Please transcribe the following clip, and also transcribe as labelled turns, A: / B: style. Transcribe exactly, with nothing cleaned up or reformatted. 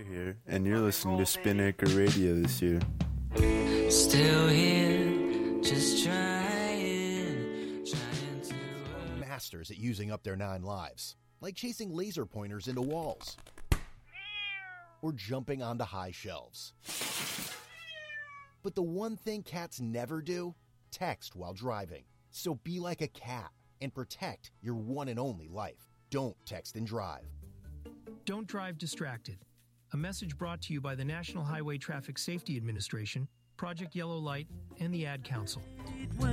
A: here, and you're listening to Spin Acre Radio this year.
B: Still here, just trying, trying to...
C: Masters at using up their nine lives, like chasing laser pointers into walls or jumping onto high shelves. But the one thing cats never do? Text while driving. So be like a cat and protect your one and only life. Don't text and drive.
D: Don't drive distracted. A message brought to you by the National Highway Traffic Safety Administration, Project Yellow Light, and the Ad Council.